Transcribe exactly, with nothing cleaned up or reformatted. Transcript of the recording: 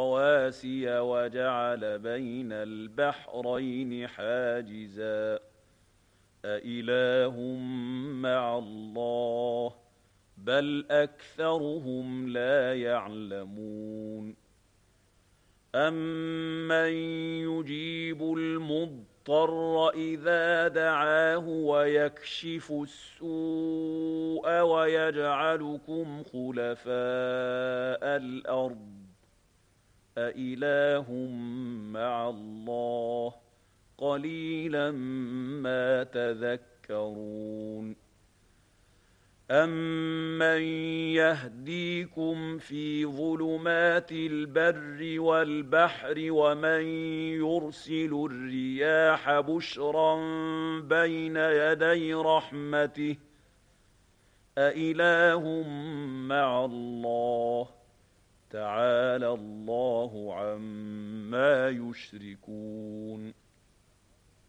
رواسي وجعل بين البحرين حاجزا أإله مع الله بل أكثرهم لا يعلمون أَمَّن يُجِيبُ الْمُضْطَرَّ إِذَا دَعَاهُ وَيَكْشِفُ السُّوءَ وَيَجْعَلُكُمْ خُلَفَاءَ الْأَرْضِ أَإِلَٰهٌ مَّعَ اللَّهِ قَلِيلًا مَّا تَذَكَّرُونَ أَمَّن يَهْدِيكُمْ فِي ظُلُمَاتِ الْبَرِّ وَالْبَحْرِ وَمَن يُرْسِلُ الرِّيَاحَ بُشْرًا بَيْنَ يَدَيْ رَحْمَتِهِ أَإِلَٰهٌ مَّعَ اللَّهِ تَعَالَى اللَّهُ عَمَّا يُشْرِكُونَ